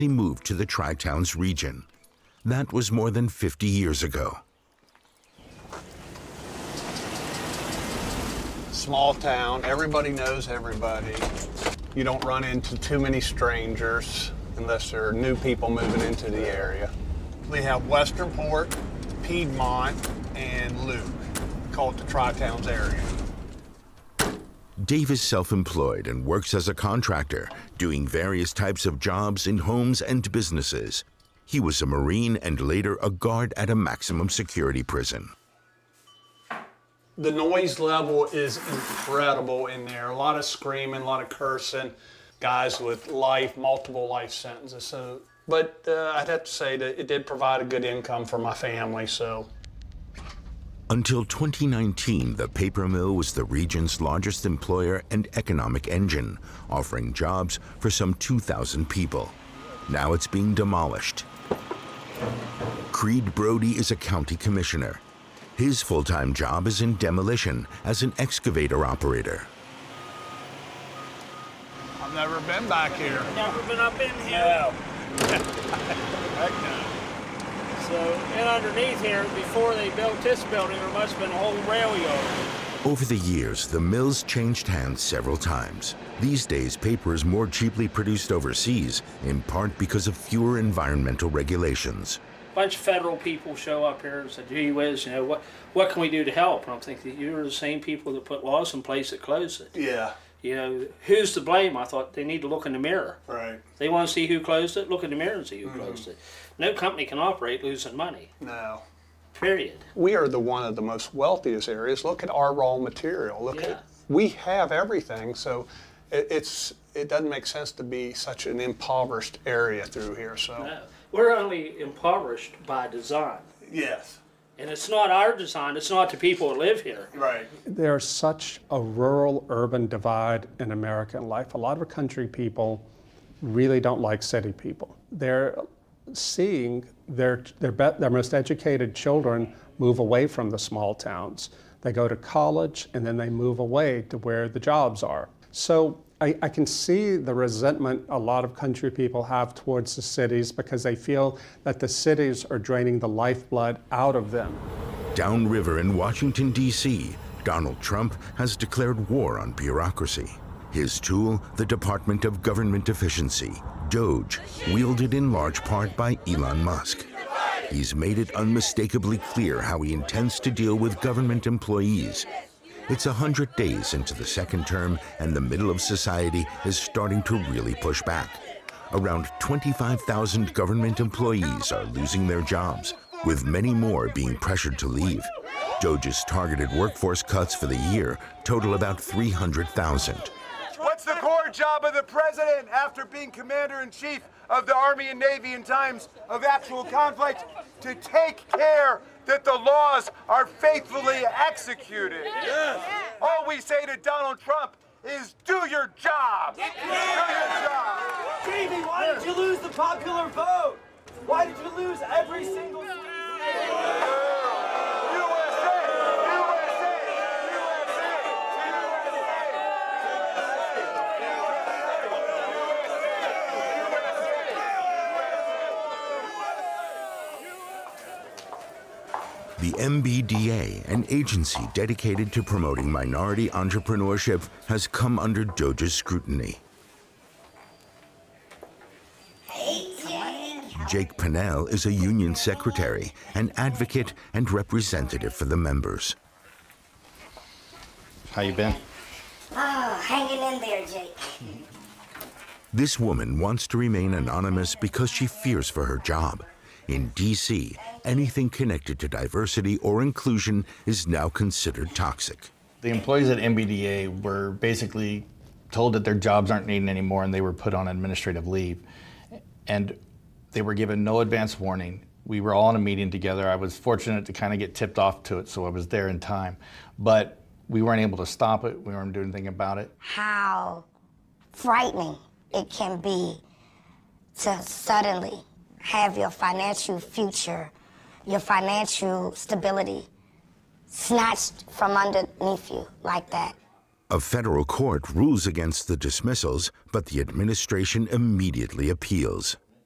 He moved to the Tri-Towns region. That was more than 50 years ago. Small town, everybody knows everybody. You don't run into too many strangers unless there are new people moving into the area. We have Westernport, Piedmont, and Luke. Call it the Tri-Towns area. Dave is self-employed and works as a contractor, doing various types of jobs in homes and businesses. He was a Marine and later a guard at a maximum security prison. The noise level is incredible in there. A lot of screaming, a lot of cursing, guys with multiple life sentences. But I'd have to say that it did provide a good income for my family, so. Until 2019, the paper mill was the region's largest employer and economic engine, offering jobs for some 2,000 people. Now it's being demolished. Creed Brody is a county commissioner. His full-time job is in demolition as an excavator operator. I've never been back here. Never been up in here? No. Heck no. So, and underneath here, before they built this building, there must have been a whole rail yard. Over the years, the mill's changed hands several times. These days, paper is more cheaply produced overseas, in part because of fewer environmental regulations. A bunch of federal people show up here and say, gee whiz, you know, what can we do to help? And I'm thinking, you're the same people that put laws in place that close it. Yeah. You know, who's to blame? I thought they need to look in the mirror. Right. They want to see who closed it, look in the mirror and see who closed it. No company can operate losing money. No. Period. We are one of the most wealthiest areas. Look at our raw material. We have everything, so it doesn't make sense to be such an impoverished area through here. So. No. We're only impoverished by design. Yes. And it's not our design, it's not the people that live here. Right. There's such a rural-urban divide in American life. A lot of country people really don't like city people. They're seeing their most educated children move away from the small towns. They go to college and then they move away to where the jobs are. So I can see the resentment a lot of country people have towards the cities because they feel that the cities are draining the lifeblood out of them. Downriver in Washington, D.C., Donald Trump has declared war on bureaucracy. His tool, the Department of Government Efficiency, DOGE, wielded in large part by Elon Musk. He's made it unmistakably clear how he intends to deal with government employees. It's 100 days into the second term, and the middle of society is starting to really push back. Around 25,000 government employees are losing their jobs, with many more being pressured to leave. DOGE's targeted workforce cuts for the year total about 300,000. What's the core job of the president after being commander-in-chief of the Army and Navy in times of actual conflict? To take care that the laws are faithfully executed. Yes. All we say to Donald Trump is do your job. Do your job. Jamie, why did you lose the popular vote? Why did you lose every single state? The MBDA, an agency dedicated to promoting minority entrepreneurship, has come under DOGE's scrutiny. Jake Pinnell is a union secretary, an advocate and representative for the members. How you been? Oh, hanging in there, Jake. This woman wants to remain anonymous because she fears for her job. In D.C., anything connected to diversity or inclusion is now considered toxic. The employees at MBDA were basically told that their jobs aren't needed anymore and they were put on administrative leave. And they were given no advance warning. We were all in a meeting together. I was fortunate to kind of get tipped off to it, so I was there in time. But we weren't able to stop it. We weren't doing anything about it. How frightening it can be to suddenly have your financial future, your financial stability snatched from underneath you like that. A federal court rules against the dismissals, but the administration immediately appeals.